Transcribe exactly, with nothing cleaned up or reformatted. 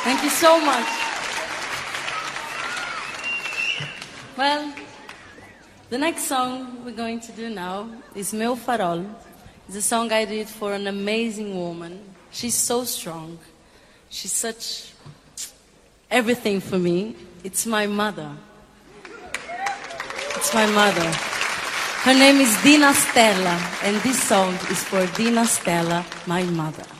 Thank you so much. Well, the next song we're going to do now is Meu Farol. It's a song I did for an amazing woman. She's so strong. She's such everything for me. It's my mother. It's my mother. Her name is Dina Stella, and this song is for Dina Stella, my mother.